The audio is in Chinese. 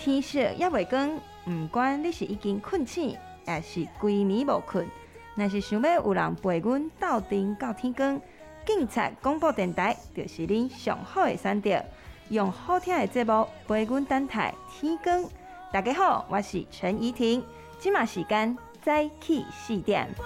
天色也袂光，不管你是已经困醒，还是规暝无困，若是想要有人陪阮斗阵到天光，警察广播电台就是恁上好的选择，用好听的节目陪阮等待天光。大家好，我是陈怡婷，今嘛时间早起4点。